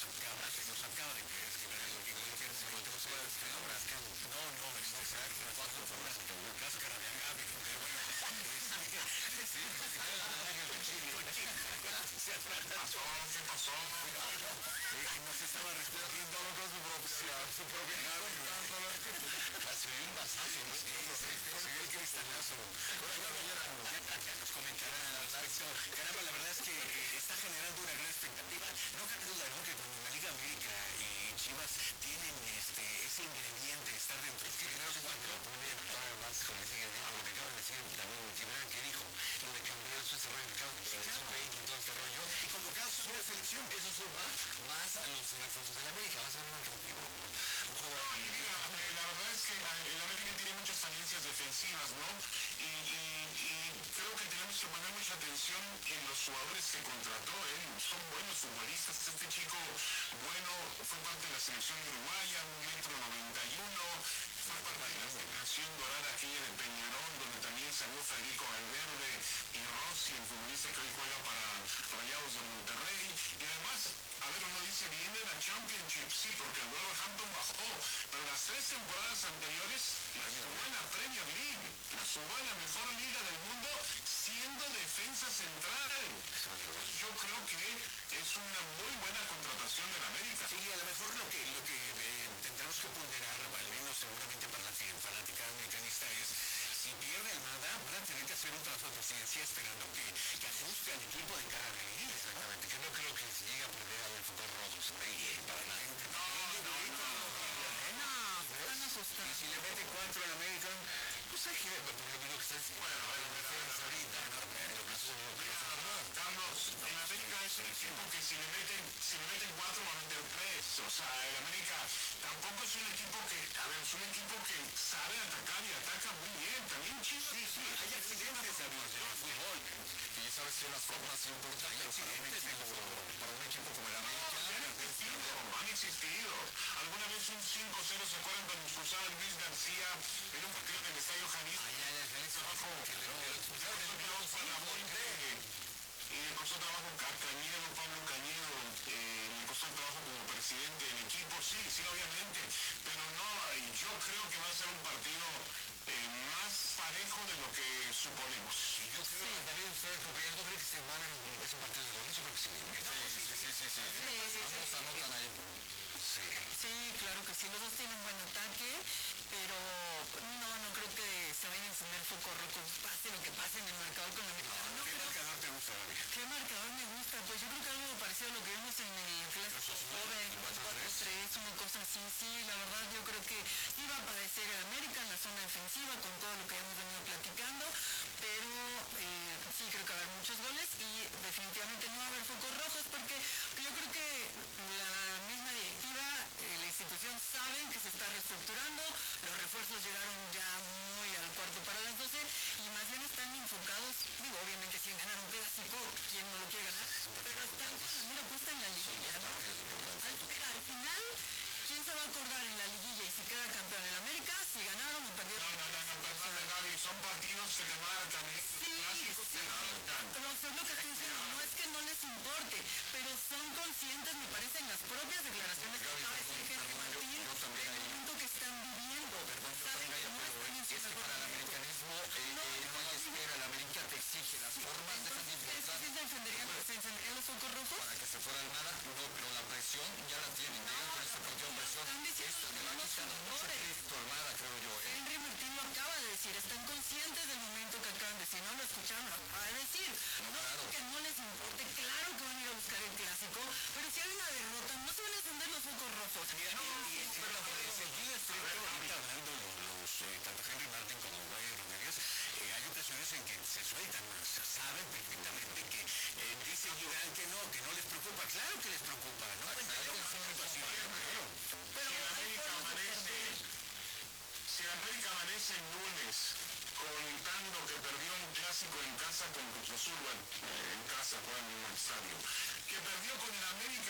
acaba de creer que se volteó fuera de Nebraska. No, exacto, una cáscara de agave, pero bueno. Sí, ¿qué pasó? Nos estaba respondiendo con su propia nave. Se dio un basazo, ¿no? Se dio el cristalazo. Ya nos comentarán al respecto. Caramba, la verdad es que está generando una gran expectativa. No cabe duda, ¿no?, que cuando la Liga América y Chivas tienen ese ingrediente de estar dentro. Es que generaron un cuatro. Todavía más con ese ingrediente, lo que acaban de decir también Gibran, que dijo, lo de cambiar su desarrollo de campo, y todo este rollo, y convocados a una selección. Eso suma más a los refuerzos de la América. Va a ser un atractivo. Un juego. La verdad es que el América tiene muchas falencias defensivas, ¿no? Y creo que tenemos que poner mucha atención en los jugadores que contrató. Son buenos futbolistas. Este chico, bueno, fue parte de la selección uruguaya, 1,91 m. Fue parte de la selección dorada aquella de Peñarol, donde también salió Federico Valverde y Rossi, el futbolista que hoy juega para Rayados de Monterrey. Y además, a ver, uno dice, viene la Championship, sí, porque el Wolverhampton bajó, pero las 3 temporadas anteriores la subó en la Premier League, la subó en la mejor liga del mundo, siendo defensa central. Yo creo que es una muy buena contratación de la América. Sí, a lo mejor lo que tendremos que ponderar, al menos seguramente para la fanática americanista, es si pierde Almada, van a tener que hacer un trabajo de presidencia esperando que ajuste al equipo de cara de él. Exactamente, que no creo que se llegue a perder al fútbol rojo, para nada. Y si le mete 4 al América, pues hay que ver, por lo que está diciendo. Bueno, ahorita, Carlos, en América es un equipo que si le meten 4 va a meter 3. O sea, el América tampoco es un equipo que, es un equipo que sabe atacar y ataca muy bien. También Chivas. Sí, hay accidentes en el fútbol. Y sabes que las formas importantes para un equipo como el América han existido. Alguna vez un 5-0, ¿se acuerdan cuando expulsaron a Luis García en un partido en el Estadio Jalisco? Y le costó trabajo Cañedo, Pablo Cañedo, le costó trabajo como presidente del equipo, sí, obviamente, pero no, yo creo que va a ser un partido más parejo de lo que suponemos. Yo creo que también ustedes, porque yo no creo que se van en ese partido de goles, yo creo que sí. Ambos anotan ahí. Sí, claro que sí, los dos tienen buen ataque, pero no creo que se vayan a encender el foco rojo, pase lo que pase en el marcador con el mexicano. ¿Qué marcador te gusta, David? ¿Qué marcador me gusta? Pues yo creo que algo parecido a lo que vimos en el clásico joven, 4-3, una cosa así, sí, la verdad yo creo que iba a padecer el América en la zona defensiva con todo lo que hemos venido platicando, pero sí creo que va a haber muchos goles y definitivamente no va a haber focos rojos porque yo creo que la misma directiva, la institución saben que se está reestructurando, los refuerzos llegaron ya muy al cuarto para las 12 y más bien están enfocados, digo, obviamente si ganar un clásico, ¿quién no lo quiere ganar? Pero están con la mira puesta en la liguilla, ¿no? Al final, ¿quién se va a acordar en la liguilla y si queda campeón en América? Si ganaron o perdieron. No, Gaby, son partidos que te marcan, clásicos te marcan. Pero eso es lo que estoy diciendo, no es que no les importe, pero son conscientes, me parece, en las propias declaraciones que acaba de decir Henry Martín, del momento que están viviendo. Saben que no están en su es que mejor para el momento. americanismo no hay espera, el América te exige las formas de esa Entonces, ¿sí se encenderían los focos rojos? para que se fuera Almada, no, pero la presión ya la tienen, llegan con este partido de presión, Están diciendo esto le va los quitando mucho jugadores. crédito a Almada, creo yo, Henry Martín lo acaba de decir, están conscientes del momento que acaban de decir, no lo escucharon, lo acaba de decir. No claro. que no les importe, claro que van a ir a buscar el clásico, pero si hay una derrota, no se van a encender los focos rojos. Y en sentido estricto, ahorita hablando tanto Henry Martin como Brian Rodríguez, hay ocasiones en que se sueltan, saben perfectamente que dice Gibran que no les preocupa, claro que les preocupa, ¿no? Pero si América amanece el lunes contando que perdió un clásico en casa con Cruz Azul, en casa, juega en un estadio, que perdió con el América